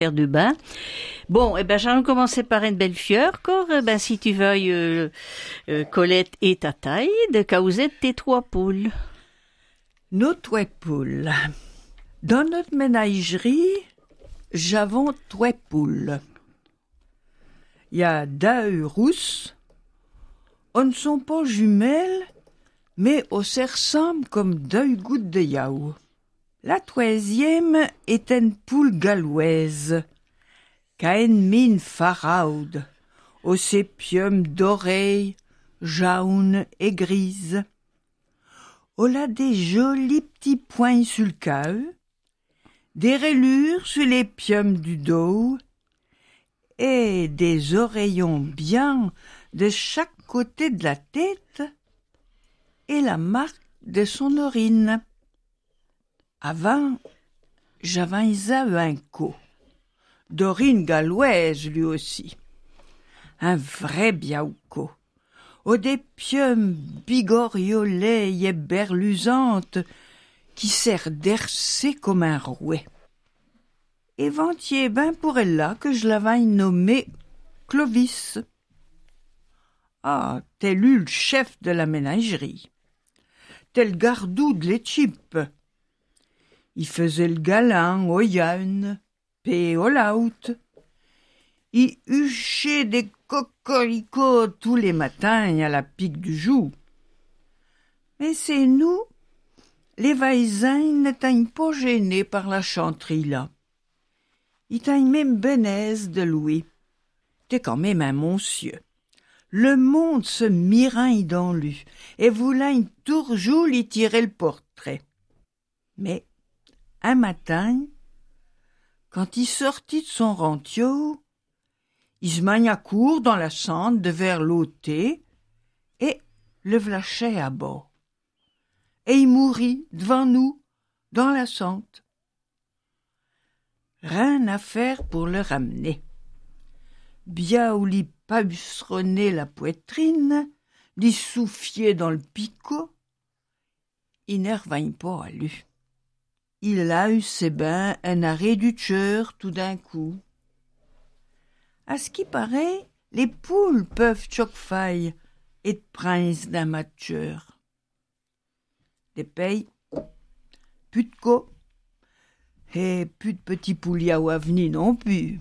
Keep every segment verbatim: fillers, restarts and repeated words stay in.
faire de bain. Bon, eh ben, j'allais commencer par une belle fieur, car, eh ben, si tu veuilles, euh, euh, Colette et ta taille, de causette tes trois poules. Nos trois poules. Dans notre ménagerie, j'avons trois poules. Il y a deux rousses. On ne sont pas jumelles, mais on se ressemble comme deux gouttes de yaourt. La troisième est une poule galloise, qui a une mine faraude, au sépium d'oreilles, jaune et grise. On a des jolis petits points sur le cou, des rayures sur les piums du dos, et des oreillons bien de chaque côté de la tête, et la marque de son urine. Avant, j'avais un co, d'orine galloise lui aussi, un vrai biauco, aux des piums bigoriolet et berlusantes qui sert d'ercer comme un rouet. Et ventier ben pour elle là que je l'avais nommé Clovis. Ah, tel eut le chef de la ménagerie, tel gardou de l'équipe. Il faisait le galant au yaun, pé au laut. Il huchait des cocoricots tous les matins à la pique du jour. Mais c'est nous, les voisins, n'étaient pas gênés par la chanterie là. Ils étaient même bénèze de louer. T'es quand même un monsieur. Le monde se miraille dans lui et voulait toujours lui tirer le portrait. Mais un matin, quand il sortit de son rentio, il se magna court dans la sente de vers l'ôté et le vlachait à bord. Et il mourit devant nous, dans la sente. Rien à faire pour le ramener. Bien où l'y pausseronner la poitrine, l'y souffier dans le picot, il ne revint pas à lui. Il a eu ses bains un arrêt du cœur tout d'un coup. À ce qui paraît, les poules peuvent choc faille et prince d'un matcheur. Des payes, plus de co, et plus de petits poulias ou avenir non plus.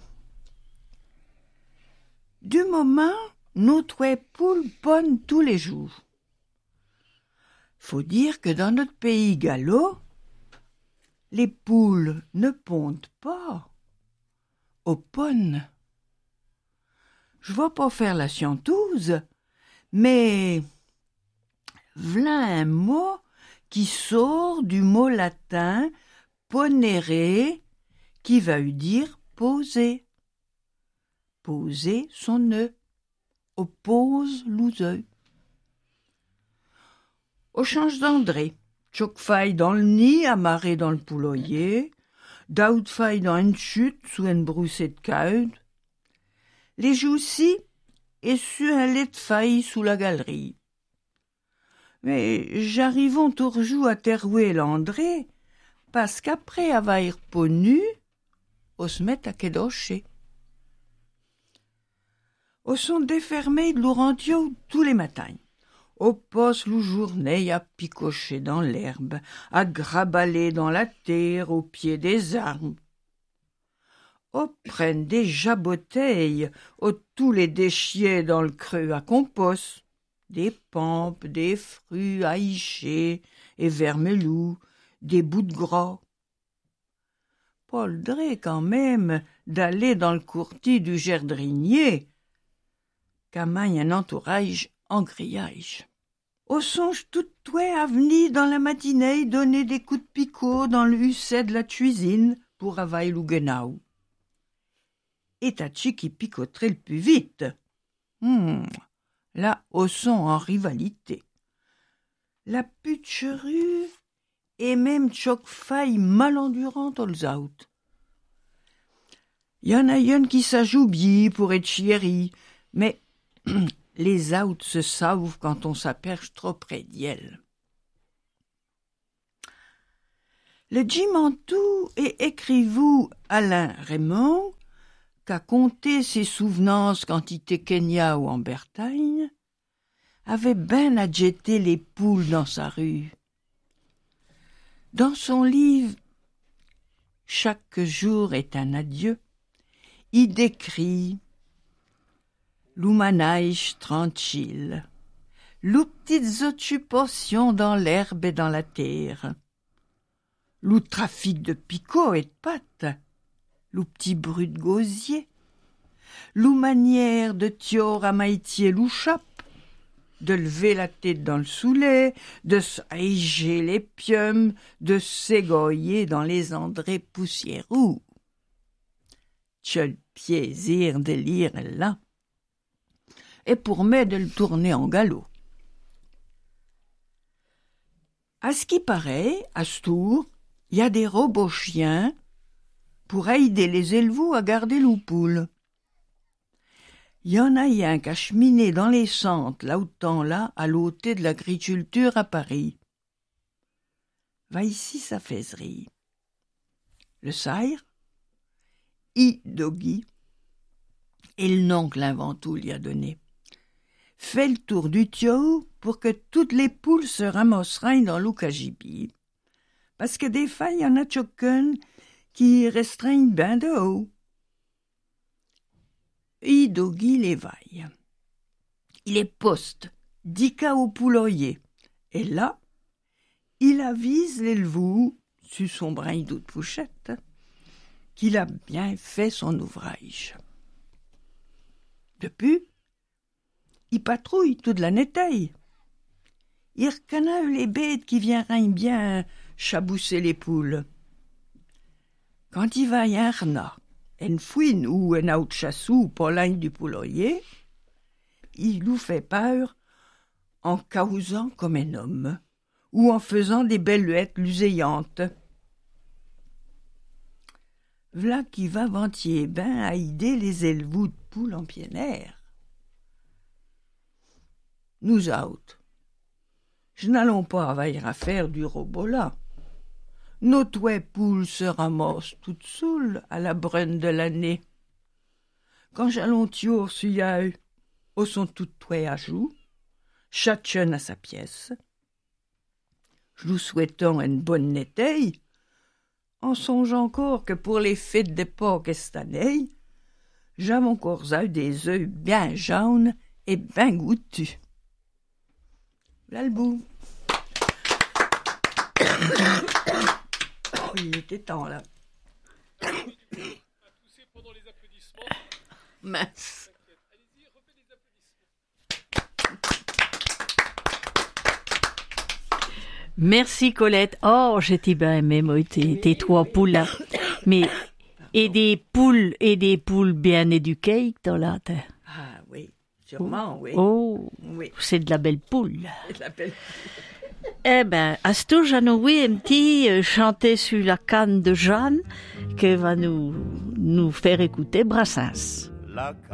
Du moment, nos trois poules ponnent tous les jours. Faut dire que dans notre pays gallo, les poules ne pondent pas, au ponnent. Je vais pas faire la scientouse, mais v'là un mot qui sort du mot latin ponere, qui va lui dire poser. Poser son nœud, oppose l'ouseux. Au change d'André, choc faille dans le nid, amarré dans le poulailler, d'aout faille dans une chute sous une broussée de caude, les joues-ci et su un lait de faille sous la galerie. Mais j'arrivons toujours à terrouer l'André, parce qu'après avoir ponu, on se met à quédocher. On sont défermés de l'ourantio tous les matins. On passe la journée à picocher dans l'herbe, à graballer dans la terre au pied des arbres. On prenne des jaboteilles, au tous les déchiets dans le creux à compost, des pampes, des fruits haïchés et vermelous, des bouts de gras. Paul Dré quand même d'aller dans le courtis du jardinier, qu'amaille un entourage en grillage. On songe tout toi à venir dans la matinée donner des coups de picot dans le husset de la cuisine pour availler l'ouguenau. Et Tachi qui picoterait le plus vite. Hum, là, au son en rivalité. La pucherue et même choc faille malendurante aux out. Y en a une qui s'ajoute bien pour être chieri, mais les outs se sauvent quand on s'aperche trop près d'elle. Le Jimantou et écrivez-vous Alain Raymond, qu'a conté ses souvenances quand il était Kenya ou en Bretagne, avait ben à jeter les poules dans sa rue. Dans son livre « Chaque jour est un adieu », il décrit l'oumanaïche tranquille, l'ou petites occupations dans l'herbe et dans la terre, l'ou trafic de picots et de pâtes, l'ou petit bruit de gosier, l'ou manière de tior à maïtier l'ou chape, de lever la tête dans le soulet, de s'aiger les piums, de s'égoyer dans les andrés poussiéreux. Tu as le plaisir de lire là, et pour moi de le tourner en galop. À ce qui paraît, à ce tour, il y a des robots chiens pour aider les éleveurs à garder l'ou poule. Il y en a un qui a cheminé dans les centres, là autant là, à l'ôté de l'agriculture à Paris. Va ici sa faiserie. Le sire, I. Doggy, et le nom que l'inventou lui a donné, fait le tour du tio pour que toutes les poules se ramasseraient dans l'oukajibi. Parce que des fois, il y en a chacun qui restreignent ben de haut. I. Doggy les vaille. Il est poste, dica au poulailler. Et là, il avise l'éleveur, sur son brin d'eau de pouchette, qu'il a bien fait son ouvrage. Depuis, il patrouille toute la nétaille. Il reconnaît les bêtes qui viendraient bien chabousser les poules. Quand il va y a un renard, une fouine ou un autre chassou pour l'âne du poulailler, il nous fait peur en causant comme un homme ou en faisant des belluettes luséantes. V'là qui va ventier ben à aider les éleveurs de poules en plein air. Nous autres, je n'allons pas avoir à faire du robot là. Nos toits poules se ramassent toutes saoules à la brune de l'année. Quand j'allons tiour suyaeux, au sont toutes toits à joue, chacun à sa pièce. Je nous souhaitons une bonne nétaille, en songeant encore que pour les fêtes d'époque cette année, j'avais encore eu des œufs bien jaunes et bien goûtus. Là le bout. Oh, il était temps là. Mince. Merci Colette. Oh, j'étais bien aimé moi tes, tes trois poules là. Mais et des poules et des poules bien éduquées dans la terre. Ah oui, sûrement oui. Oh, oui. C'est de la belle poule. C'est de la belle. Eh ben, à ce tour, j'en ai un petit euh, chanté sur la canne de Jeanne que va nous nous faire écouter Brassens. La